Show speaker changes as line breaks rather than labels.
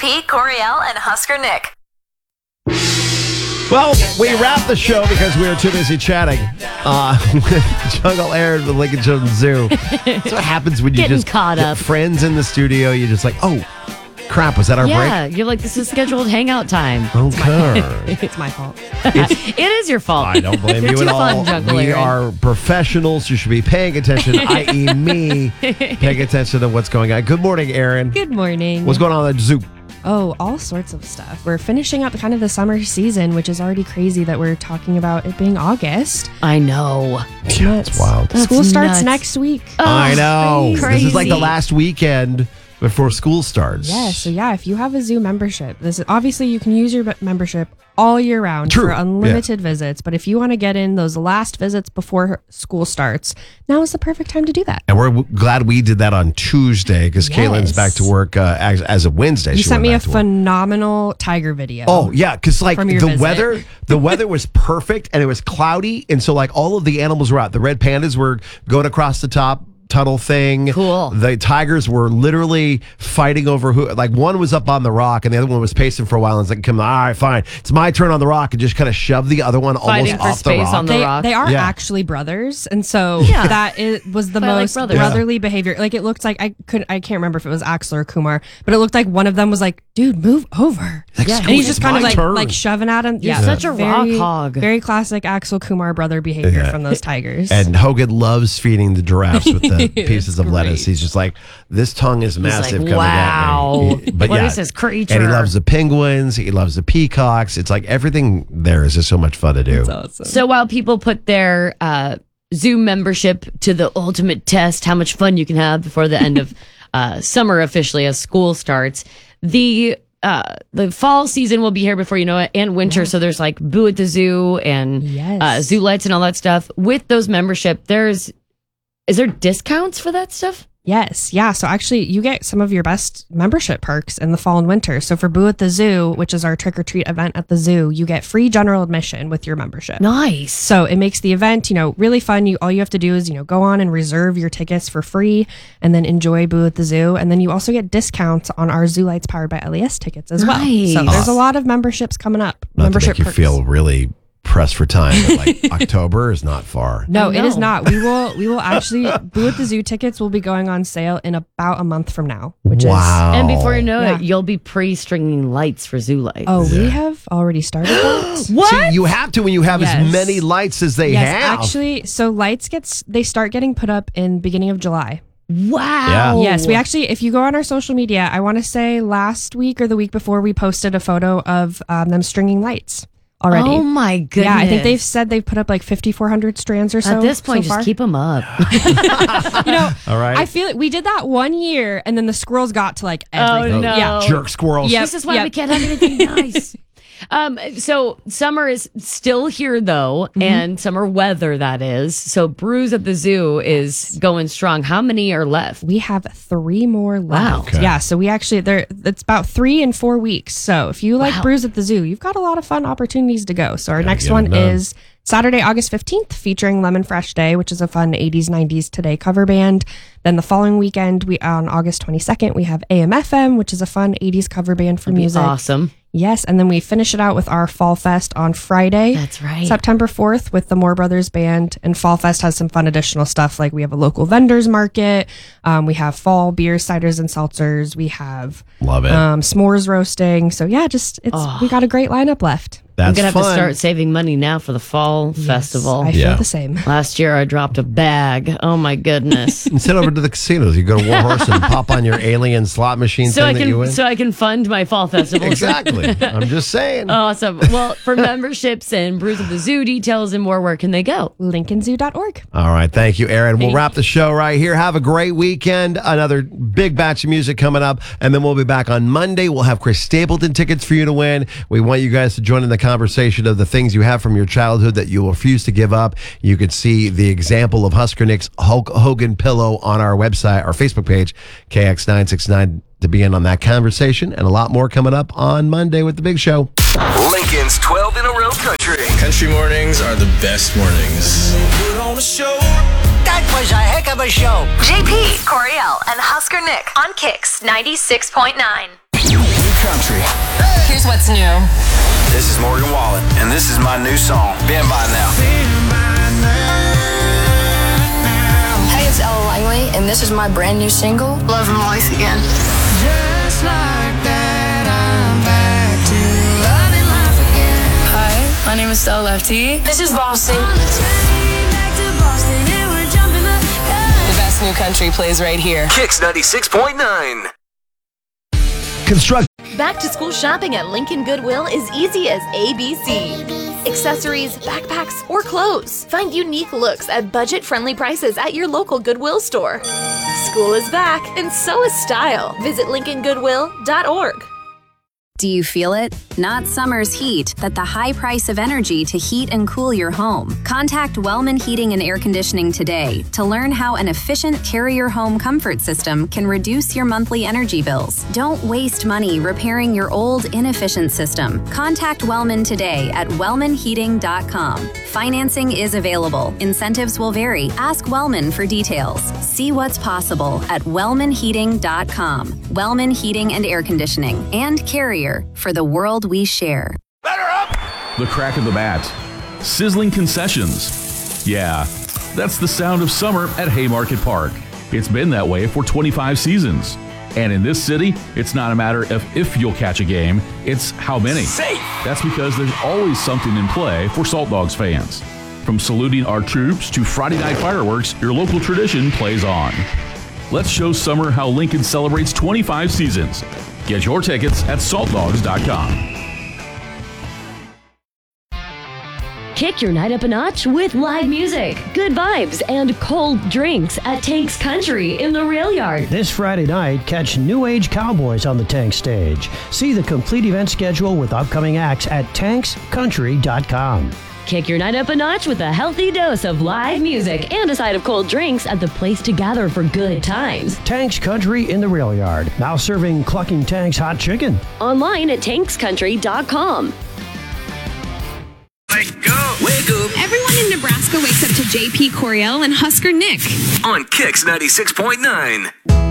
JP, Coriel, and Husker Nick.
Well, we wrapped the show because we were too busy chatting with Jungle Aaron with Lincoln Children's Zoo. That's what happens when you
Getting
just
caught
get
up.
friends in the studio. You're just like, oh, crap, was that our break?
Yeah, you're like, this is scheduled hangout time.
Okay.
It's my fault.
It is your fault.
I don't blame
You're
you
too
at all.
fun, Jungle
We
Aaron.
are professionals. You should be paying attention, i.e. me, paying attention to what's going on. Good morning, Aaron.
Good morning.
What's going on at the zoo?
Oh, all sorts of stuff. We're finishing up kind of the summer season, which is already crazy that we're talking about it being August.
I know.
Yeah, it's wild.
School starts
nuts.
next week.
I know.
crazy.
This is like the last weekend before school starts.
Yeah, so if you have a zoo membership, this is obviously you can use your membership all year round
True,
for unlimited visits. But if you want to get in those last visits before school starts, now is the perfect time to do that.
And we're glad we did that on Tuesday because
Yes.
Caitlin's back to work as of Wednesday.
You
She
sent
went
me a
back to work.
phenomenal tiger video.
Oh yeah, because like
From your
the
visit.
weather was perfect and it was cloudy, and so like all of the animals were out. The red pandas were going across the top tunnel thing.
Cool.
The tigers were literally fighting over who. Like one was up on the rock and the other one was pacing for a while. And it's like, come on, all right, fine, it's my turn on the rock, and just kind of shoved the other one
Fighting
almost
for
off the
space
rock.
on the rock.
They are
Yeah.
actually brothers, and so
Yeah.
was the
But I like
most
brothers.
brotherly behavior. Like it looked like I can't remember if it was Axel or Kumar, but it looked like one of them was like, "Dude, move over,"
Like,
and
"Scoot,
he's just
it's
kind of
my turn."
like shoving at him.
You're such a rock hog.
Very classic Axel Kumar brother behavior from those tigers.
And Hogan loves feeding the giraffes with the pieces of lettuce. He's just like, this tongue is massive.
like,
coming
wow.
at me. But
What
yeah,
is this creature?
And he loves the penguins. He loves the peacocks. It's like everything there is just so much fun to do.
awesome.
So while people put their zoo membership to the ultimate test, how much fun you can have before the end of summer officially as school starts, the fall season will be here before you know it, and winter. So there's like Boo at the Zoo and
Yes.
Zoo Lights and all that stuff. With those membership, is there discounts for that stuff?
Yes. Yeah. So actually, you get some of your best membership perks in the fall and winter. So for Boo at the Zoo, which is our trick or treat event at the zoo, you get free general admission with your membership.
Nice.
So it makes the event, really fun. All you have to do is, go on and reserve your tickets for free and then enjoy Boo at the Zoo. And then you also get discounts on our Zoo Lights powered by LES tickets as well.
Nice.
So there's a lot of memberships coming up.
Not to
membership
make you
perks.
feel really pressed for time, but like October is not far.
No,
I
it is
know.
not. We will actually Boo at the Zoo tickets will be going on sale in about a month from now, which is
Wow.
And before you know
Yeah.
it, you'll be pre-stringing lights for Zoo Lights.
Oh, we have already started that.
what?
So you have to when you have as
Yes.
many lights as they
Yes,
have.
actually, so lights they start getting put up in beginning of July.
Wow.
Yeah.
Yes, we actually, if you go on our social media, I want to say last week or the week before, we posted a photo of them stringing lights already.
Oh my goodness.
Yeah, I think they've said they've put up like 5,400 strands or so.
At this point,
so
just
far.
keep them up.
All right.
I feel like we did that one year, and then the squirrels got to like everything.
Oh, no.
Yeah.
Jerk squirrels.
Yep.
This is why
Yep.
we can't have anything nice. So summer is still here though, and summer weather that is. So Brews at the Zoo is going strong. How many are left?
We have 3 more left.
Wow.
Okay.
Yeah, so we actually it's about 3 and 4 weeks. So if you like
Wow.
Brews at the Zoo, you've got a lot of fun opportunities to go. So our next
get
one
'em done.
is Saturday, August 15th, featuring Lemon Fresh Day, which is a fun 80s, 90s Today cover band. Then the following weekend, on August 22nd, we have AM/FM, which is a fun 80s cover band for music.
Awesome.
Yes, and then we finish it out with our Fall Fest on Friday.
That's right.
September 4th with the Moore Brothers Band. And Fall Fest has some fun additional stuff, like we have a local vendors market. We have fall beers, ciders, and seltzers. We have
Love it.
s'mores roasting. So yeah, we got a great lineup left.
That's
I'm gonna have
fun.
to start saving money now for the fall festival.
I feel
Yeah.
the same.
Last year I dropped a bag. Oh my goodness.
And sit over to the casinos. You go to Warhorse and pop on your alien slot machine
so
thing
I
that you
can
win.
so I can fund my fall festival.
Exactly. I'm just saying.
Awesome. Well, for memberships and Brews of the Zoo details and more, where can they go?
LincolnZoo.org.
All right. Thank you, Aaron. We'll wrap the show right here. Have a great weekend. Another big batch of music coming up. And then we'll be back on Monday. We'll have Chris Stapleton tickets for you to win. We want you guys to join in the conversation of the things you have from your childhood that you refuse to give up. You could see the example of Husker Nick's Hulk Hogan pillow on our website, our Facebook page, KX969, to be in on that conversation. And a lot more coming up on Monday with The Big Show.
Lincoln's 12 in a row country.
Country mornings are the best mornings.
Put on a show.
That was a heck of a show.
JP, Coriel, and Husker Nick on Kix 96.9.
country.
Here's what's new.
This is Morgan Wallen, and this is my new song, Been By Now.
Hey, it's Ella Langley, and this is my brand new single, Love and Life Again.
Just like that, I'm back to loving life again.
Hi, my name is Stella Lefty. This is Boston.
The best new country plays right here.
Kicks 96.9.
Construct.
Back to school shopping at Lincoln Goodwill is easy as ABC. Accessories, backpacks, or clothes. Find unique looks at budget-friendly prices at your local Goodwill store. School is back, and so is style. Visit LincolnGoodwill.org.
Do you feel it? Not summer's heat, but the high price of energy to heat and cool your home. Contact Wellman Heating and Air Conditioning today to learn how an efficient Carrier home comfort system can reduce your monthly energy bills. Don't waste money repairing your old, inefficient system. Contact Wellman today at wellmanheating.com. Financing is available. Incentives will vary. Ask Wellman for details. See what's possible at wellmanheating.com. Wellman Heating and Air Conditioning and Carrier for the world we share.
The crack of the bat. Sizzling concessions. Yeah, that's the sound of summer at Haymarket Park. It's been that way for 25 seasons. And in this city, it's not a matter of if you'll catch a game, it's how many. That's because there's always something in play for Salt Dogs fans. From saluting our troops to Friday night fireworks, your local tradition plays on. Let's show summer how Lincoln celebrates 25 seasons. Get your tickets at saltdogs.com.
Kick your night up a notch with live music, good vibes, and cold drinks at Tank's Country in the Rail Yard.
This Friday night, catch New Age Cowboys on the Tank stage. See the complete event schedule with upcoming acts at tankscountry.com.
Kick your night up a notch with a healthy dose of live music and a side of cold drinks at the place to gather for good times.
Tank's Country in the Rail Yard. Now serving Clucking Tank's hot chicken.
Online at tankscountry.com.
Wake up!
Everyone in Nebraska wakes up to JP Coriel and Husker Nick
On Kicks 96.9.